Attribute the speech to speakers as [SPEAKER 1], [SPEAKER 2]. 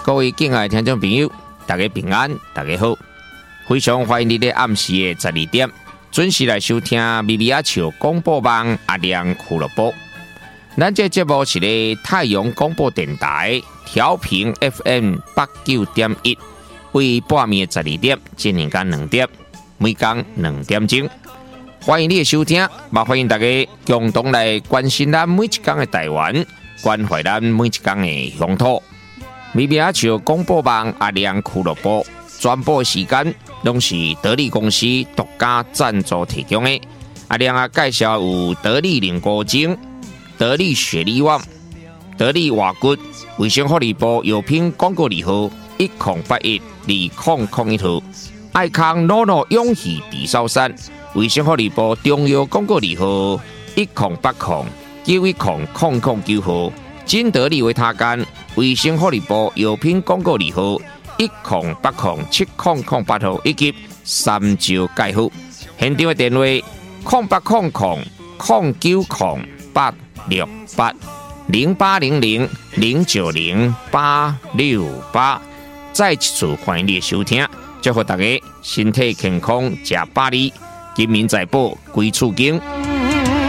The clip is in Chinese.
[SPEAKER 1] 各位敬爱的听众朋友，大家平安，大家好，非常欢迎你在暗时的12点准时来收听咪咪阿笑广播网阿亮俱乐部。咱这节目是咧太阳广播电台调频 FM89.1，为半暝的12点进行到2点，每天2点钟。欢迎你的收听，也欢迎大家共同来关心咱每一天的台湾，关怀咱每一天的乡土。咪咪阿笑广播网阿亮俱乐部全部时间拢是得力公司独家赞助提供的。阿亮啊，介绍有得力凝固精、得力雪力旺、得力瓦骨、卫生福利部药品广告字号10812001号，爱康诺诺永续地烧山。卫生福利部中药广告字号1080910009号，金得利维他干卫生福利部药品广告字号10807008号，以及三招介护。现场的电话0800080868，再一次欢迎你的收听，祝福大家身体健康，吃百里。金民财宝归厝经。